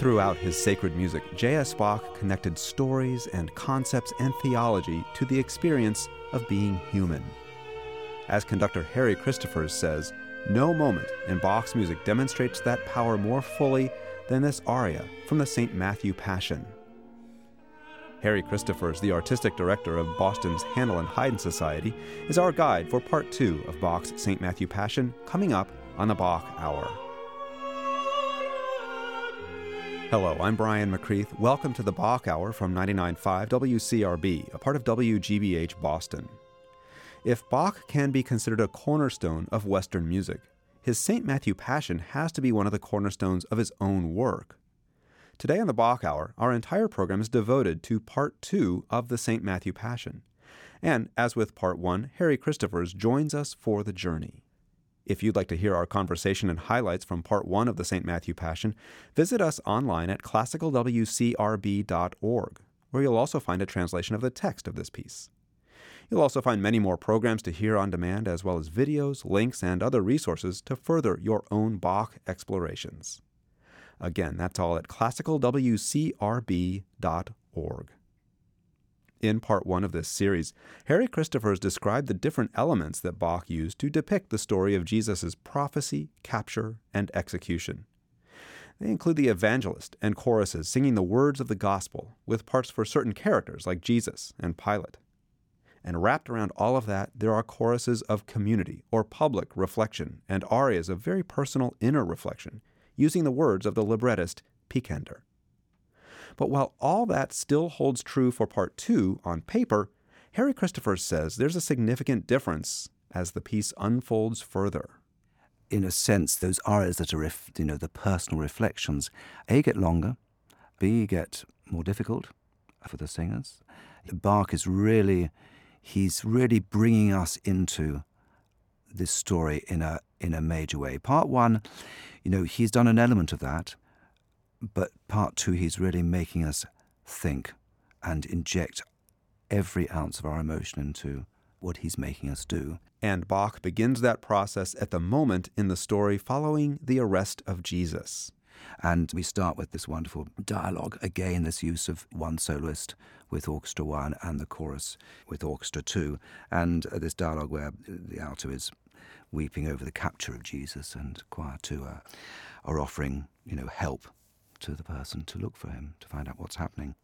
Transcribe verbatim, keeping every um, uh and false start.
Throughout his sacred music, J S. Bach connected stories and concepts and theology to the experience of being human. As conductor Harry Christophers says, no moment in Bach's music demonstrates that power more fully than this aria from the Saint Matthew Passion. Harry Christophers, the artistic director of Boston's Handel and Haydn Society, is our guide for part two of Bach's Saint Matthew Passion, coming up on the Bach Hour. Hello, I'm Brian McCreath. Welcome to the Bach Hour from ninety-nine point five W C R B, a part of W G B H Boston. If Bach can be considered a cornerstone of Western music, his Saint Matthew Passion has to be one of the cornerstones of his own work. Today on the Bach Hour, our entire program is devoted to part two of the Saint Matthew Passion. And as with part one, Harry Christophers joins us for the journey. If you'd like to hear our conversation and highlights from part one of the Saint Matthew Passion, visit us online at classical w c r b dot org, where you'll also find a translation of the text of this piece. You'll also find many more programs to hear on demand, as well as videos, links, and other resources to further your own Bach explorations. Again, that's all at classical w c r b dot org. In part one of this series, Harry Christophers described the different elements that Bach used to depict the story of Jesus' prophecy, capture, and execution. They include the evangelist and choruses singing the words of the gospel, with parts for certain characters like Jesus and Pilate. And wrapped around all of that, there are choruses of community or public reflection and arias of very personal inner reflection, using the words of the librettist Picander. But while all that still holds true for part two on paper, Harry Christophers says there's a significant difference as the piece unfolds further. In a sense, those arias that are, ref, you know, the personal reflections, A, get longer, B, get more difficult for the singers. Bach is really, he's really bringing us into this story in a in a major way. Part one, you know, he's done an element of that, but part two, he's really making us think and inject every ounce of our emotion into what he's making us do. And Bach begins that process at the moment in the story following the arrest of Jesus. And we start with this wonderful dialogue. Again, this use of one soloist with orchestra one and the chorus with orchestra two. And uh, this dialogue where the alto is weeping over the capture of Jesus and choir two are, are offering, you know, help to the person to look for him, to find out what's happening.